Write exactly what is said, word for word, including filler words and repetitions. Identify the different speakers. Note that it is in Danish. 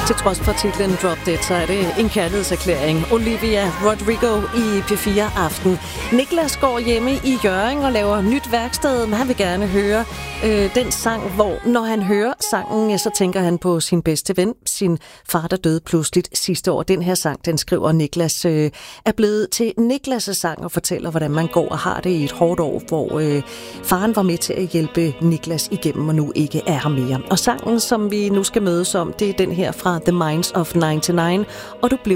Speaker 1: Til trods for titlen Drop Dead, så er det en kærlighedserklæring. Olivia Rodrigo i P fire Aften. Niklas går hjemme i Hjørring og laver nyt værksted, men han vil gerne høre øh, den sang, hvor når han hører sangen, ja, så tænker han på sin bedste ven, sin far, der døde pludseligt sidste år. Den her sang, den skriver Niklas, øh, er blevet til Niklas' sang og fortæller, hvordan man går og har det i et hårdt år, hvor øh, faren var med til at hjælpe Niklas igennem og nu ikke er her mere. Og sangen, som vi nu skal mødes om, det er den her fra The Minds of nioghalvfems, og du blev